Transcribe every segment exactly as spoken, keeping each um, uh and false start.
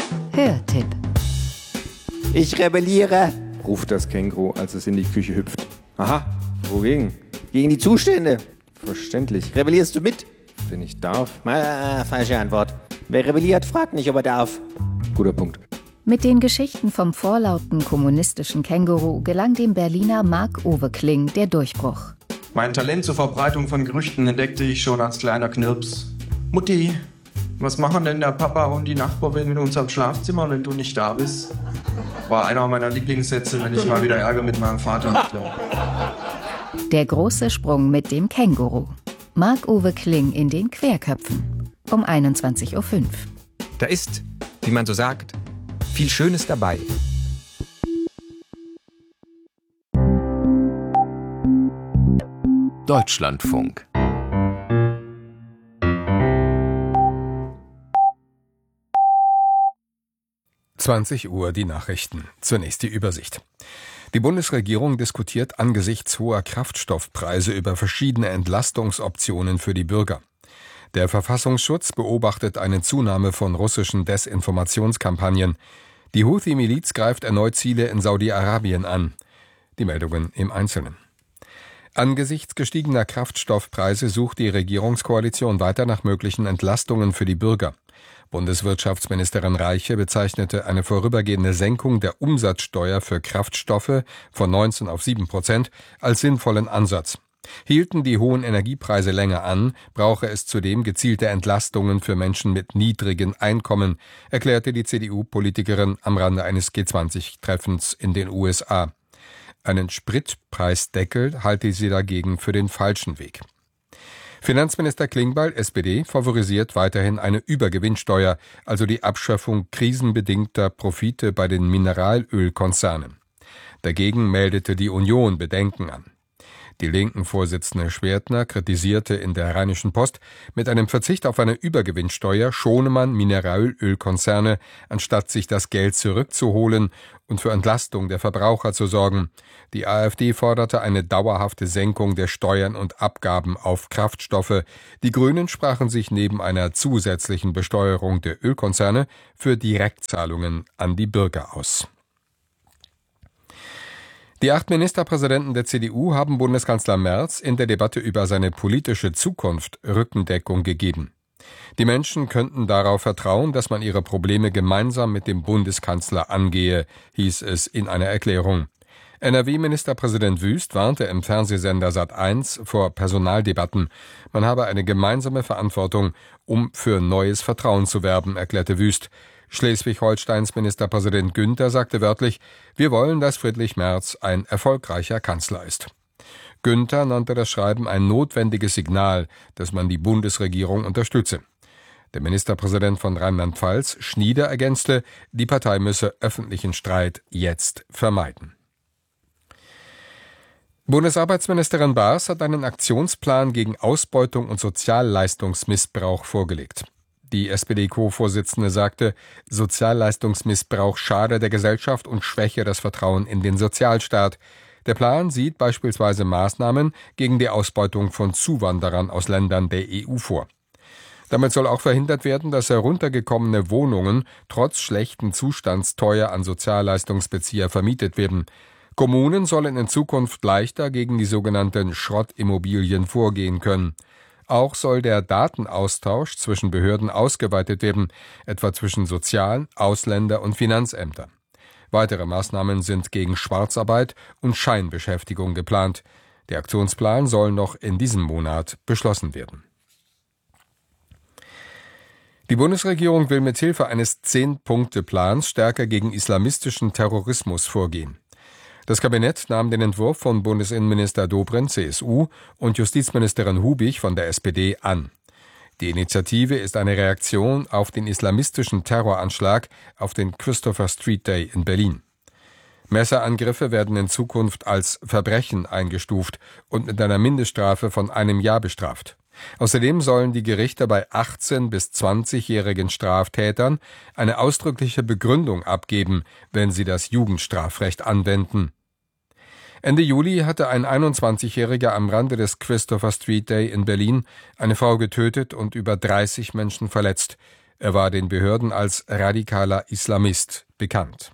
Hörtipp. Ich rebelliere, ruft das Känguru, als es in die Küche hüpft. Aha, wogegen? Gegen die Zustände. Verständlich. Rebellierst du mit? Wenn ich darf. Ah, falsche Antwort. Wer rebelliert, fragt nicht, ob er darf. Guter Punkt. Mit den Geschichten vom vorlauten kommunistischen Känguru gelang dem Berliner Marc-Uwe Kling der Durchbruch. Mein Talent zur Verbreitung von Gerüchten entdeckte ich schon als kleiner Knirps. Mutti, was machen denn der Papa und die Nachbarin in unserem Schlafzimmer, wenn du nicht da bist? War einer meiner Lieblingssätze, wenn ich mal wieder Ärger mit meinem Vater hatte. Der große Sprung mit dem Känguru. Marc-Uwe Kling in den Querköpfen. Um einundzwanzig Uhr fünf. Da ist, wie man so sagt, viel Schönes dabei. Deutschlandfunk. zwanzig Uhr die Nachrichten. Zunächst die Übersicht. Die Bundesregierung diskutiert angesichts hoher Kraftstoffpreise über verschiedene Entlastungsoptionen für die Bürger. Der Verfassungsschutz beobachtet eine Zunahme von russischen Desinformationskampagnen. Die Houthi-Miliz greift erneut Ziele in Saudi-Arabien an. Die Meldungen im Einzelnen. Angesichts gestiegener Kraftstoffpreise sucht die Regierungskoalition weiter nach möglichen Entlastungen für die Bürger. Bundeswirtschaftsministerin Reiche bezeichnete eine vorübergehende Senkung der Umsatzsteuer für Kraftstoffe von neunzehn auf sieben Prozent als sinnvollen Ansatz. Hielten die hohen Energiepreise länger an, brauche es zudem gezielte Entlastungen für Menschen mit niedrigen Einkommen, erklärte die C D U-Politikerin am Rande eines G zwanzig Treffens in den U S A. Einen Spritpreisdeckel halte sie dagegen für den falschen Weg. Finanzminister Klingbeil, S P D, favorisiert weiterhin eine Übergewinnsteuer, also die Abschaffung krisenbedingter Profite bei den Mineralölkonzernen. Dagegen meldete die Union Bedenken an. Die Linken-Vorsitzende Schwertner kritisierte in der Rheinischen Post, mit einem Verzicht auf eine Übergewinnsteuer schone man Mineralölkonzerne, anstatt sich das Geld zurückzuholen und für Entlastung der Verbraucher zu sorgen. Die AfD forderte eine dauerhafte Senkung der Steuern und Abgaben auf Kraftstoffe. Die Grünen sprachen sich neben einer zusätzlichen Besteuerung der Ölkonzerne für Direktzahlungen an die Bürger aus. Die acht Ministerpräsidenten der C D U haben Bundeskanzler Merz in der Debatte über seine politische Zukunft Rückendeckung gegeben. Die Menschen könnten darauf vertrauen, dass man ihre Probleme gemeinsam mit dem Bundeskanzler angehe, hieß es in einer Erklärung. N R W-Ministerpräsident Wüst warnte im Fernsehsender Sat eins vor Personaldebatten. Man habe eine gemeinsame Verantwortung, um für neues Vertrauen zu werben, erklärte Wüst. Schleswig-Holsteins Ministerpräsident Günther sagte wörtlich, wir wollen, dass Friedrich Merz ein erfolgreicher Kanzler ist. Günther nannte das Schreiben ein notwendiges Signal, dass man die Bundesregierung unterstütze. Der Ministerpräsident von Rheinland-Pfalz, Schnieder, ergänzte, die Partei müsse öffentlichen Streit jetzt vermeiden. Bundesarbeitsministerin Baas hat einen Aktionsplan gegen Ausbeutung und Sozialleistungsmissbrauch vorgelegt. Die S P D-Co-Vorsitzende sagte, Sozialleistungsmissbrauch schade der Gesellschaft und schwäche das Vertrauen in den Sozialstaat. Der Plan sieht beispielsweise Maßnahmen gegen die Ausbeutung von Zuwanderern aus Ländern der E U vor. Damit soll auch verhindert werden, dass heruntergekommene Wohnungen trotz schlechten Zustands teuer an Sozialleistungsbezieher vermietet werden. Kommunen sollen in Zukunft leichter gegen die sogenannten Schrottimmobilien vorgehen können. Auch soll der Datenaustausch zwischen Behörden ausgeweitet werden, etwa zwischen Sozial-, Ausländer- und Finanzämtern. Weitere Maßnahmen sind gegen Schwarzarbeit und Scheinbeschäftigung geplant. Der Aktionsplan soll noch in diesem Monat beschlossen werden. Die Bundesregierung will mithilfe eines Zehn-Punkte-Plans stärker gegen islamistischen Terrorismus vorgehen. Das Kabinett nahm den Entwurf von Bundesinnenminister Dobrindt, C S U, und Justizministerin Hubig von der S P D an. Die Initiative ist eine Reaktion auf den islamistischen Terroranschlag auf den Christopher Street Day in Berlin. Messerangriffe werden in Zukunft als Verbrechen eingestuft und mit einer Mindeststrafe von einem Jahr bestraft. Außerdem sollen die Gerichte bei achtzehn- bis zwanzigjährigen Straftätern eine ausdrückliche Begründung abgeben, wenn sie das Jugendstrafrecht anwenden. Ende Juli hatte ein einundzwanzigjähriger am Rande des Christopher Street Day in Berlin eine Frau getötet und über dreißig Menschen verletzt. Er war den Behörden als radikaler Islamist bekannt.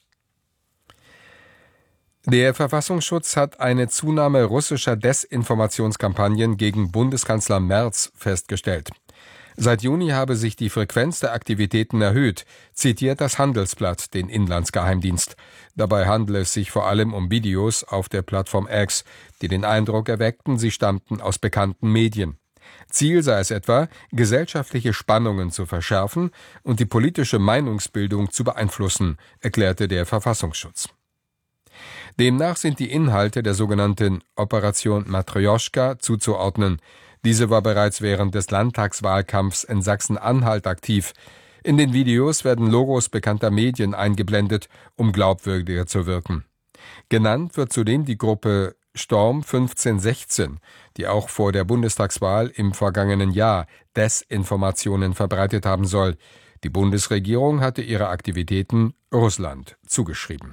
Der Verfassungsschutz hat eine Zunahme russischer Desinformationskampagnen gegen Bundeskanzler Merz festgestellt. Seit Juni habe sich die Frequenz der Aktivitäten erhöht, zitiert das Handelsblatt den Inlandsgeheimdienst. Dabei handele es sich vor allem um Videos auf der Plattform X, die den Eindruck erweckten, sie stammten aus bekannten Medien. Ziel sei es etwa, gesellschaftliche Spannungen zu verschärfen und die politische Meinungsbildung zu beeinflussen, erklärte der Verfassungsschutz. Demnach sind die Inhalte der sogenannten Operation Matrjoschka zuzuordnen. Diese war bereits während des Landtagswahlkampfs in Sachsen-Anhalt aktiv. In den Videos werden Logos bekannter Medien eingeblendet, um glaubwürdiger zu wirken. Genannt wird zudem die Gruppe Storm fünfzehn sechzehn, die auch vor der Bundestagswahl im vergangenen Jahr Desinformationen verbreitet haben soll. Die Bundesregierung hatte ihre Aktivitäten Russland zugeschrieben.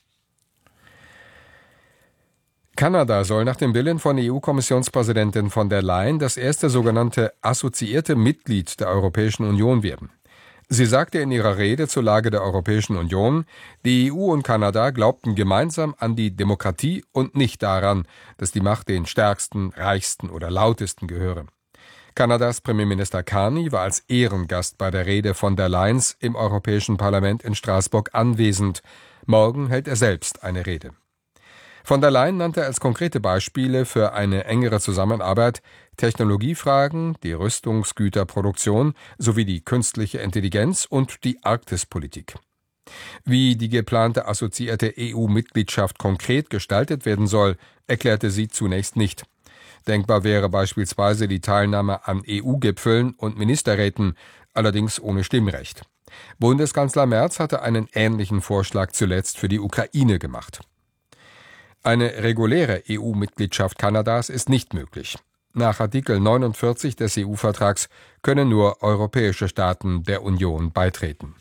Kanada soll nach dem Willen von E U-Kommissionspräsidentin von der Leyen das erste sogenannte assoziierte Mitglied der Europäischen Union werden. Sie sagte in ihrer Rede zur Lage der Europäischen Union, die E U und Kanada glaubten gemeinsam an die Demokratie und nicht daran, dass die Macht den Stärksten, Reichsten oder Lautesten gehöre. Kanadas Premierminister Carney war als Ehrengast bei der Rede von der Leyens im Europäischen Parlament in Straßburg anwesend. Morgen hält er selbst eine Rede. Von der Leyen nannte als konkrete Beispiele für eine engere Zusammenarbeit Technologiefragen, die Rüstungsgüterproduktion sowie die künstliche Intelligenz und die Arktispolitik. Wie die geplante assoziierte E U-Mitgliedschaft konkret gestaltet werden soll, erklärte sie zunächst nicht. Denkbar wäre beispielsweise die Teilnahme an E U-Gipfeln und Ministerräten, allerdings ohne Stimmrecht. Bundeskanzler Merz hatte einen ähnlichen Vorschlag zuletzt für die Ukraine gemacht. Eine reguläre E U-Mitgliedschaft Kanadas ist nicht möglich. Nach Artikel neunundvierzig des E U-Vertrags können nur europäische Staaten der Union beitreten.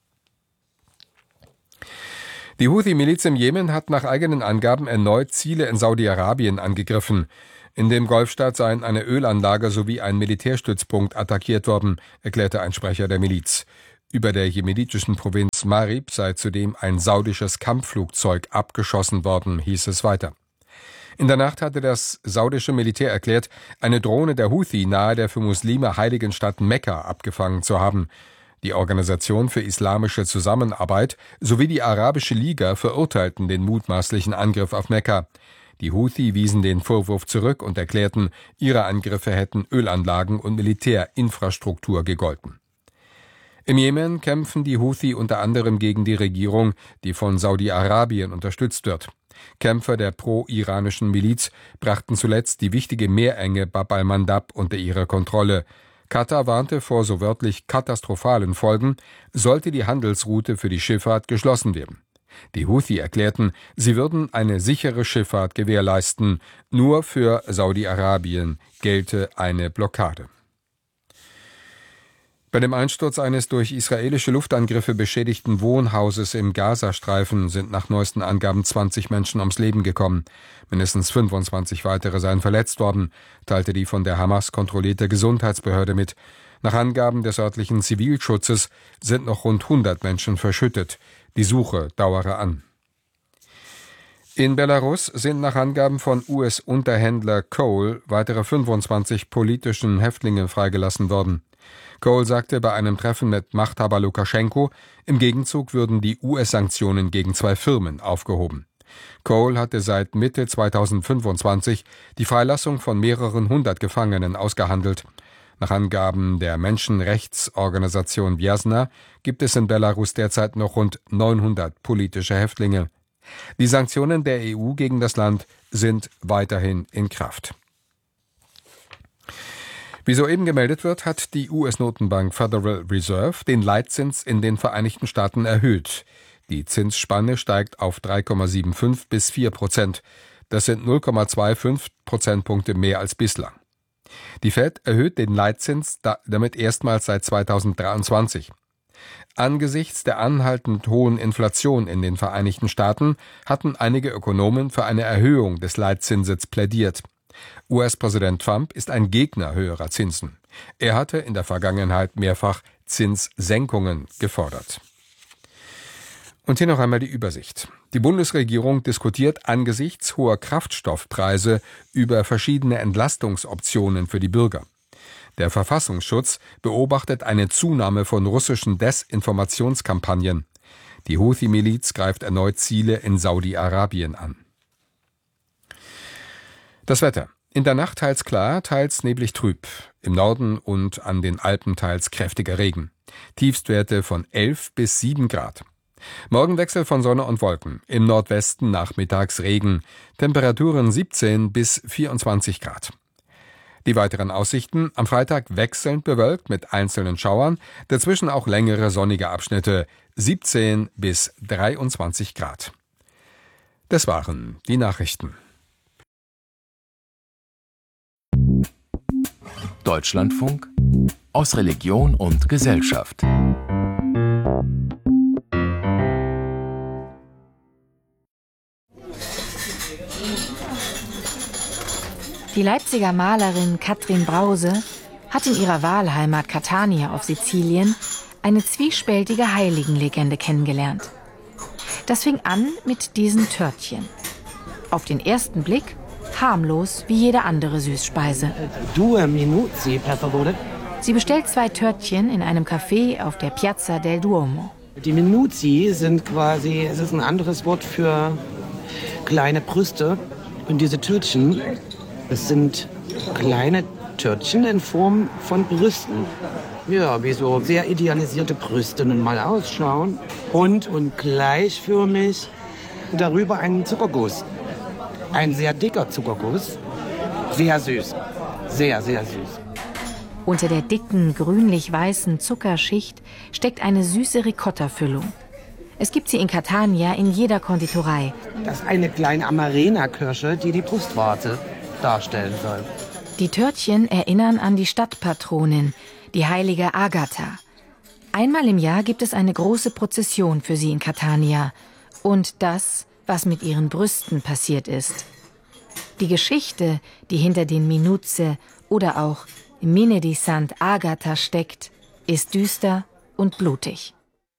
Die Houthi-Miliz im Jemen hat nach eigenen Angaben erneut Ziele in Saudi-Arabien angegriffen. In dem Golfstaat seien eine Ölanlage sowie ein Militärstützpunkt attackiert worden, erklärte ein Sprecher der Miliz. Über der jemenitischen Provinz Marib sei zudem ein saudisches Kampfflugzeug abgeschossen worden, hieß es weiter. In der Nacht hatte das saudische Militär erklärt, eine Drohne der Houthi nahe der für Muslime heiligen Stadt Mekka abgefangen zu haben. Die Organisation für islamische Zusammenarbeit sowie die Arabische Liga verurteilten den mutmaßlichen Angriff auf Mekka. Die Houthi wiesen den Vorwurf zurück und erklärten, ihre Angriffe hätten Ölanlagen und Militärinfrastruktur gegolten. Im Jemen kämpfen die Houthi unter anderem gegen die Regierung, die von Saudi-Arabien unterstützt wird. Kämpfer der pro-iranischen Miliz brachten zuletzt die wichtige Meerenge Bab al-Mandab unter ihre Kontrolle. Katar warnte vor so wörtlich katastrophalen Folgen, sollte die Handelsroute für die Schifffahrt geschlossen werden. Die Houthi erklärten, sie würden eine sichere Schifffahrt gewährleisten. Nur für Saudi-Arabien gelte eine Blockade. Bei dem Einsturz eines durch israelische Luftangriffe beschädigten Wohnhauses im Gazastreifen sind nach neuesten Angaben zwanzig Menschen ums Leben gekommen. Mindestens fünfundzwanzig weitere seien verletzt worden, teilte die von der Hamas kontrollierte Gesundheitsbehörde mit. Nach Angaben des örtlichen Zivilschutzes sind noch rund hundert Menschen verschüttet. Die Suche dauere an. In Belarus sind nach Angaben von U S-Unterhändler Cole weitere fünfundzwanzig politischen Häftlinge freigelassen worden. Cole sagte bei einem Treffen mit Machthaber Lukaschenko, im Gegenzug würden die U S-Sanktionen gegen zwei Firmen aufgehoben. Cole hatte seit Mitte zweitausendfünfundzwanzig die Freilassung von mehreren hundert Gefangenen ausgehandelt. Nach Angaben der Menschenrechtsorganisation Vjasna gibt es in Belarus derzeit noch rund neunhundert politische Häftlinge. Die Sanktionen der E U gegen das Land sind weiterhin in Kraft. Wie soeben gemeldet wird, hat die U S-Notenbank Federal Reserve den Leitzins in den Vereinigten Staaten erhöht. Die Zinsspanne steigt auf drei Komma fünfundsiebzig bis vier Prozent. Das sind null Komma fünfundzwanzig Prozentpunkte mehr als bislang. Die Fed erhöht den Leitzins damit erstmals seit zweitausenddreiundzwanzig. Angesichts der anhaltend hohen Inflation in den Vereinigten Staaten hatten einige Ökonomen für eine Erhöhung des Leitzinses plädiert. U S-Präsident Trump ist ein Gegner höherer Zinsen. Er hatte in der Vergangenheit mehrfach Zinssenkungen gefordert. Und hier noch einmal die Übersicht. Die Bundesregierung diskutiert angesichts hoher Kraftstoffpreise über verschiedene Entlastungsoptionen für die Bürger. Der Verfassungsschutz beobachtet eine Zunahme von russischen Desinformationskampagnen. Die Houthi-Miliz greift erneut Ziele in Saudi-Arabien an. Das Wetter. In der Nacht teils klar, teils neblig trüb. Im Norden und an den Alpen teils kräftiger Regen. Tiefstwerte von elf bis sieben Grad. Morgen Wechsel von Sonne und Wolken. Im Nordwesten nachmittags Regen. Temperaturen siebzehn bis vierundzwanzig Grad. Die weiteren Aussichten: am Freitag wechselnd bewölkt mit einzelnen Schauern, dazwischen auch längere sonnige Abschnitte, siebzehn bis dreiundzwanzig Grad. Das waren die Nachrichten. Deutschlandfunk aus Religion und Gesellschaft. Die Leipziger Malerin Katrin Brause hat in ihrer Wahlheimat Catania auf Sizilien eine zwiespältige Heiligenlegende kennengelernt. Das fing an mit diesen Törtchen. Auf den ersten Blick harmlos wie jede andere Süßspeise. Due minuti, per favore. Sie bestellt zwei Törtchen in einem Café auf der Piazza del Duomo. Die Minuti sind quasi, es ist ein anderes Wort für kleine Brüste. Und diese Törtchen, es sind kleine Törtchen in Form von Brüsten. Ja, wie so sehr idealisierte Brüste nun mal ausschauen. Rund und gleichförmig. Darüber ein Zuckerguss. Ein sehr dicker Zuckerguss. Sehr süß. Sehr, sehr süß. Unter der dicken, grünlich-weißen Zuckerschicht steckt eine süße Ricotta-Füllung. Es gibt sie in Catania in jeder Konditorei. Das ist eine kleine Amarena-Kirsche, die die Brustwarze darstellen soll. Die Törtchen erinnern an die Stadtpatronin, die heilige Agatha. Einmal im Jahr gibt es eine große Prozession für sie in Catania. Und das, was mit ihren Brüsten passiert ist. Die Geschichte, die hinter den Minuze oder auch Mine di Sant'Agata steckt, ist düster und blutig.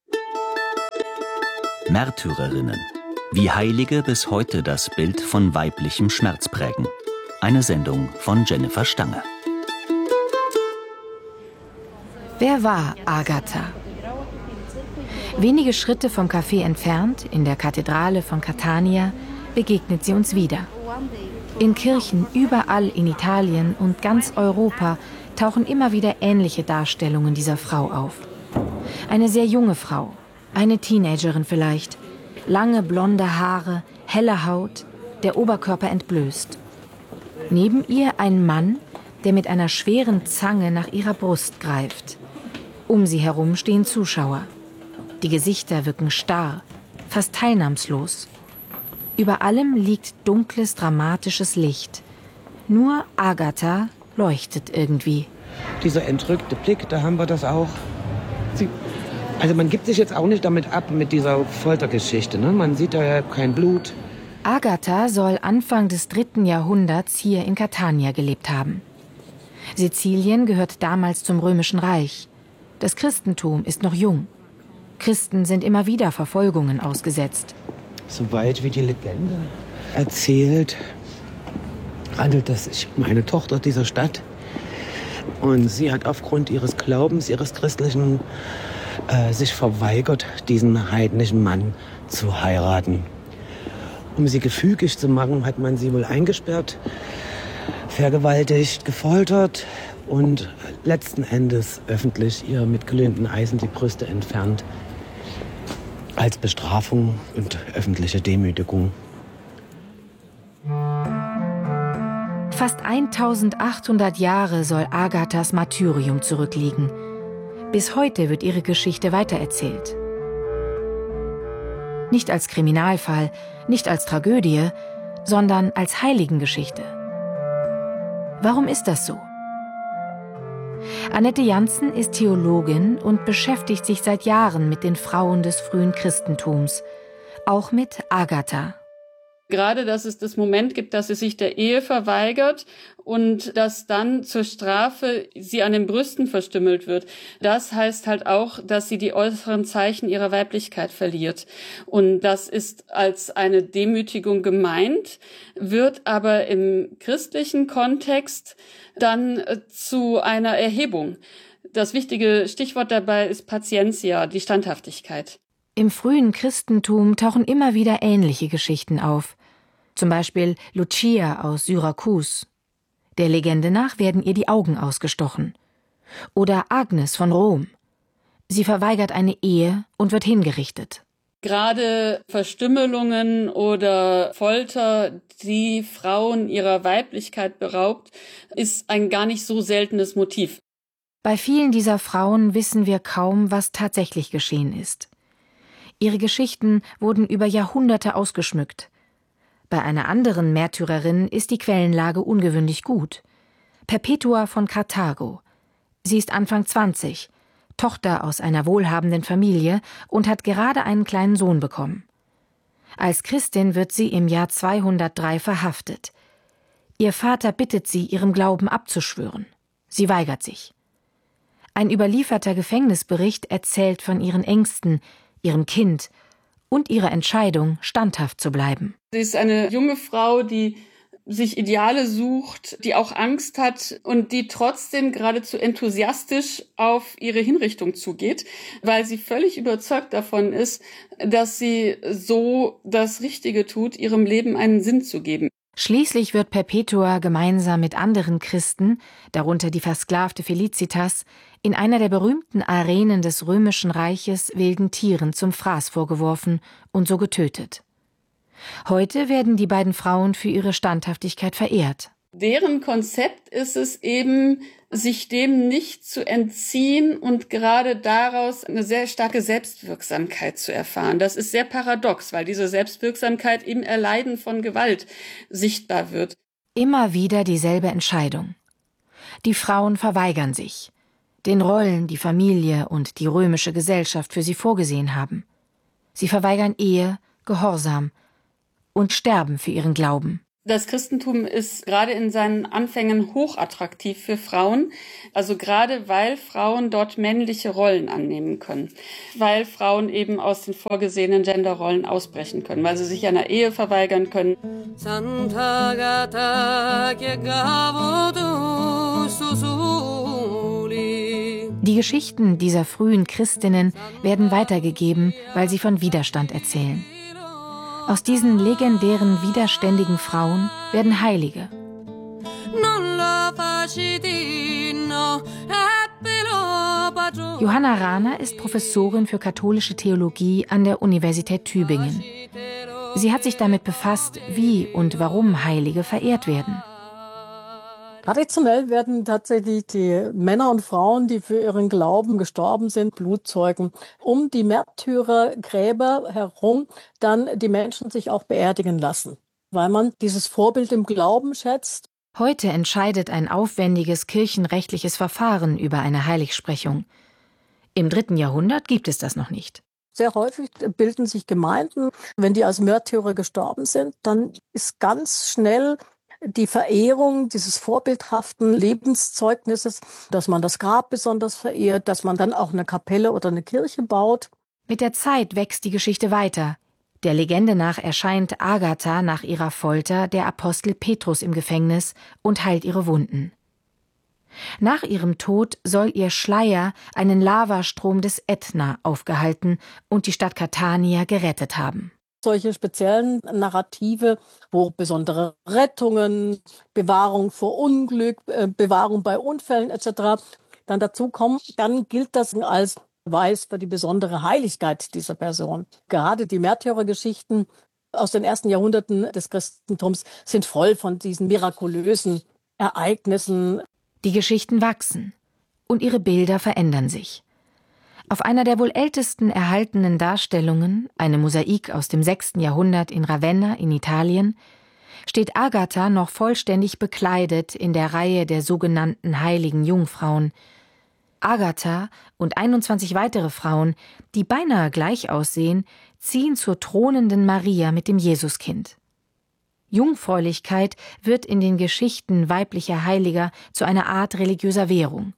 Märtyrerinnen. Wie Heilige bis heute das Bild von weiblichem Schmerz prägen. Eine Sendung von Jennifer Stange. Wer war Agatha? Wenige Schritte vom Café entfernt, in der Kathedrale von Catania, begegnet sie uns wieder. In Kirchen überall in Italien und ganz Europa tauchen immer wieder ähnliche Darstellungen dieser Frau auf. Eine sehr junge Frau, eine Teenagerin vielleicht, lange blonde Haare, helle Haut, der Oberkörper entblößt. Neben ihr ein Mann, der mit einer schweren Zange nach ihrer Brust greift. Um sie herum stehen Zuschauer. Die Gesichter wirken starr, fast teilnahmslos. Über allem liegt dunkles, dramatisches Licht. Nur Agatha leuchtet irgendwie. Dieser entrückte Blick, da haben wir das auch. Sie, also man gibt sich jetzt auch nicht damit ab mit dieser Foltergeschichte. Ne? Man sieht da ja kein Blut. Agatha soll Anfang des dritten Jahrhunderts hier in Catania gelebt haben. Sizilien gehört damals zum Römischen Reich. Das Christentum ist noch jung. Christen sind immer wieder Verfolgungen ausgesetzt. Soweit wie die Legende erzählt, handelt es sich um eine Tochter dieser Stadt. Und sie hat aufgrund ihres Glaubens, ihres christlichen, äh, sich verweigert, diesen heidnischen Mann zu heiraten. Um sie gefügig zu machen, hat man sie wohl eingesperrt, vergewaltigt, gefoltert und letzten Endes öffentlich ihr mit glühenden Eisen die Brüste entfernt. Als Bestrafung und öffentliche Demütigung. Fast eintausendachthundert Jahre soll Agathas Martyrium zurückliegen. Bis heute wird ihre Geschichte weitererzählt. Nicht als Kriminalfall, nicht als Tragödie, sondern als Heiligengeschichte. Warum ist das so? Annette Janssen ist Theologin und beschäftigt sich seit Jahren mit den Frauen des frühen Christentums, auch mit Agatha. Gerade, dass es das Moment gibt, dass sie sich der Ehe verweigert und dass dann zur Strafe sie an den Brüsten verstümmelt wird. Das heißt halt auch, dass sie die äußeren Zeichen ihrer Weiblichkeit verliert. Und das ist als eine Demütigung gemeint, wird aber im christlichen Kontext dann zu einer Erhebung. Das wichtige Stichwort dabei ist Patientia, die Standhaftigkeit. Im frühen Christentum tauchen immer wieder ähnliche Geschichten auf. Zum Beispiel Lucia aus Syrakus. Der Legende nach werden ihr die Augen ausgestochen. Oder Agnes von Rom. Sie verweigert eine Ehe und wird hingerichtet. Gerade Verstümmelungen oder Folter, die Frauen ihrer Weiblichkeit beraubt, ist ein gar nicht so seltenes Motiv. Bei vielen dieser Frauen wissen wir kaum, was tatsächlich geschehen ist. Ihre Geschichten wurden über Jahrhunderte ausgeschmückt. Bei einer anderen Märtyrerin ist die Quellenlage ungewöhnlich gut. Perpetua von Karthago. Sie ist Anfang zwanzig, Tochter aus einer wohlhabenden Familie und hat gerade einen kleinen Sohn bekommen. Als Christin wird sie im Jahr zweihundertdrei verhaftet. Ihr Vater bittet sie, ihrem Glauben abzuschwören. Sie weigert sich. Ein überlieferter Gefängnisbericht erzählt von ihren Ängsten, ihrem Kind und ihrer Entscheidung, standhaft zu bleiben. Sie ist eine junge Frau, die sich Ideale sucht, die auch Angst hat und die trotzdem geradezu enthusiastisch auf ihre Hinrichtung zugeht, weil sie völlig überzeugt davon ist, dass sie so das Richtige tut, ihrem Leben einen Sinn zu geben. Schließlich wird Perpetua gemeinsam mit anderen Christen, darunter die versklavte Felicitas, in einer der berühmten Arenen des Römischen Reiches wilden Tieren zum Fraß vorgeworfen und so getötet. Heute werden die beiden Frauen für ihre Standhaftigkeit verehrt. Deren Konzept ist es eben, sich dem nicht zu entziehen und gerade daraus eine sehr starke Selbstwirksamkeit zu erfahren. Das ist sehr paradox, weil diese Selbstwirksamkeit im Erleiden von Gewalt sichtbar wird. Immer wieder dieselbe Entscheidung. Die Frauen verweigern sich, den Rollen, die Familie und die römische Gesellschaft für sie vorgesehen haben. Sie verweigern Ehe, Gehorsam und sterben für ihren Glauben. Das Christentum ist gerade in seinen Anfängen hochattraktiv für Frauen, also gerade weil Frauen dort männliche Rollen annehmen können, weil Frauen eben aus den vorgesehenen Genderrollen ausbrechen können, weil sie sich einer Ehe verweigern können. Die Geschichten dieser frühen Christinnen werden weitergegeben, weil sie von Widerstand erzählen. Aus diesen legendären, widerständigen Frauen werden Heilige. Johanna Rahner ist Professorin für katholische Theologie an der Universität Tübingen. Sie hat sich damit befasst, wie und warum Heilige verehrt werden. Traditionell werden tatsächlich die Männer und Frauen, die für ihren Glauben gestorben sind, Blutzeugen, um die Märtyrergräber herum dann die Menschen sich auch beerdigen lassen, weil man dieses Vorbild im Glauben schätzt. Heute entscheidet ein aufwendiges kirchenrechtliches Verfahren über eine Heiligsprechung. Im dritten Jahrhundert gibt es das noch nicht. Sehr häufig bilden sich Gemeinden, wenn die als Märtyrer gestorben sind, dann ist ganz schnell die Verehrung dieses vorbildhaften Lebenszeugnisses, dass man das Grab besonders verehrt, dass man dann auch eine Kapelle oder eine Kirche baut. Mit der Zeit wächst die Geschichte weiter. Der Legende nach erscheint Agatha nach ihrer Folter der Apostel Petrus im Gefängnis und heilt ihre Wunden. Nach ihrem Tod soll ihr Schleier einen Lavastrom des Ätna aufgehalten und die Stadt Catania gerettet haben. Solche speziellen Narrative, wo besondere Rettungen, Bewahrung vor Unglück, Bewahrung bei Unfällen et cetera dann dazukommen, dann gilt das als Beweis für die besondere Heiligkeit dieser Person. Gerade die Märtyrergeschichten aus den ersten Jahrhunderten des Christentums sind voll von diesen mirakulösen Ereignissen. Die Geschichten wachsen und ihre Bilder verändern sich. Auf einer der wohl ältesten erhaltenen Darstellungen, eine Mosaik aus dem sechsten Jahrhundert in Ravenna in Italien, steht Agatha noch vollständig bekleidet in der Reihe der sogenannten heiligen Jungfrauen. Agatha und einundzwanzig weitere Frauen, die beinahe gleich aussehen, ziehen zur thronenden Maria mit dem Jesuskind. Jungfräulichkeit wird in den Geschichten weiblicher Heiliger zu einer Art religiöser Währung.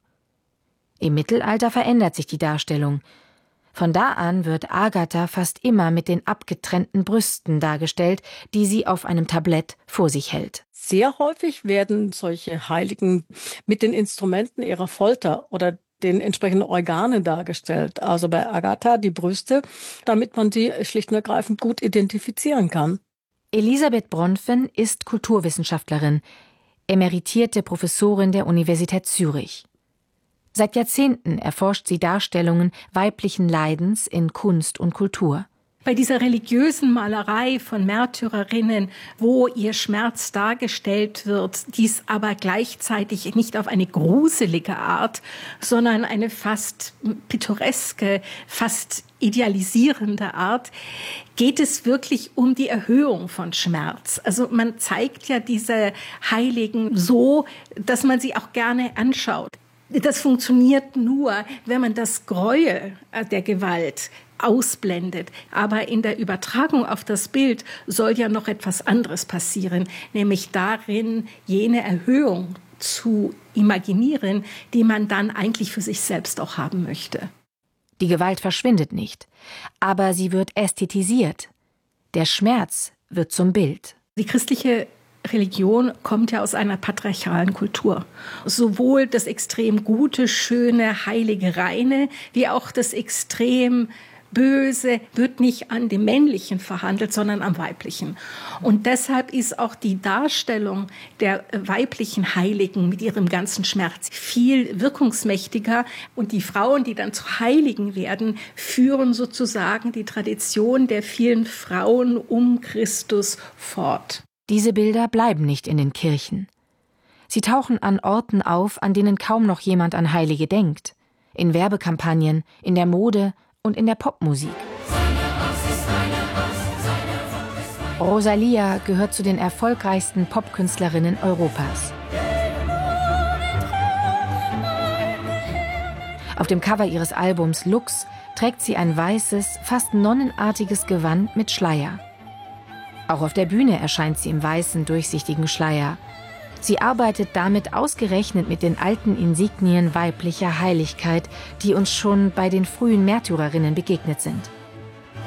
Im Mittelalter verändert sich die Darstellung. Von da an wird Agatha fast immer mit den abgetrennten Brüsten dargestellt, die sie auf einem Tablett vor sich hält. Sehr häufig werden solche Heiligen mit den Instrumenten ihrer Folter oder den entsprechenden Organen dargestellt. Also bei Agatha die Brüste, damit man sie schlicht und ergreifend gut identifizieren kann. Elisabeth Bronfen ist Kulturwissenschaftlerin, emeritierte Professorin der Universität Zürich. Seit Jahrzehnten erforscht sie Darstellungen weiblichen Leidens in Kunst und Kultur. Bei dieser religiösen Malerei von Märtyrerinnen, wo ihr Schmerz dargestellt wird, dies aber gleichzeitig nicht auf eine gruselige Art, sondern eine fast pittoreske, fast idealisierende Art, geht es wirklich um die Erhöhung von Schmerz. Also man zeigt ja diese Heiligen so, dass man sie auch gerne anschaut. Das funktioniert nur, wenn man das Gräuel der Gewalt ausblendet. Aber in der Übertragung auf das Bild soll ja noch etwas anderes passieren, nämlich darin jene Erhöhung zu imaginieren, die man dann eigentlich für sich selbst auch haben möchte. Die Gewalt verschwindet nicht, aber sie wird ästhetisiert. Der Schmerz wird zum Bild. Die christliche Religion kommt ja aus einer patriarchalen Kultur. Sowohl das extrem gute, schöne, heilige, reine, wie auch das extrem Böse wird nicht an dem Männlichen verhandelt, sondern am Weiblichen. Und deshalb ist auch die Darstellung der weiblichen Heiligen mit ihrem ganzen Schmerz viel wirkungsmächtiger. Und die Frauen, die dann zu Heiligen werden, führen sozusagen die Tradition der vielen Frauen um Christus fort. Diese Bilder bleiben nicht in den Kirchen. Sie tauchen an Orten auf, an denen kaum noch jemand an Heilige denkt. In Werbekampagnen, in der Mode und in der Popmusik. Rosalia gehört zu den erfolgreichsten Popkünstlerinnen Europas. Auf dem Cover ihres Albums Lux trägt sie ein weißes, fast nonnenartiges Gewand mit Schleier. Auch auf der Bühne erscheint sie im weißen, durchsichtigen Schleier. Sie arbeitet damit ausgerechnet mit den alten Insignien weiblicher Heiligkeit, die uns schon bei den frühen Märtyrerinnen begegnet sind.